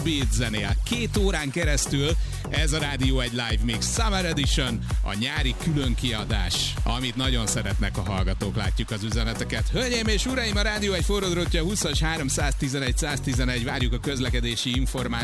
Beat zenél 2 órán keresztül. Ez a Rádió egy Live Mix Summer Edition, a nyári különkiadás, amit nagyon szeretnek a hallgatók, látjuk az üzeneteket. Hölgyeim és uraim, a Rádió egy forródrottja 20-as 311 111, várjuk a közlekedési információt.